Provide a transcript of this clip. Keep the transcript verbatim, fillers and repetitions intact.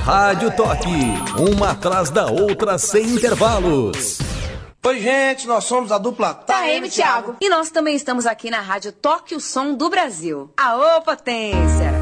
Rádio Toque, uma atrás da outra sem intervalos. Oi, gente, nós somos a dupla Taeme e Thiago. E nós também estamos aqui na Rádio Toque, o som do Brasil. Aô, potência!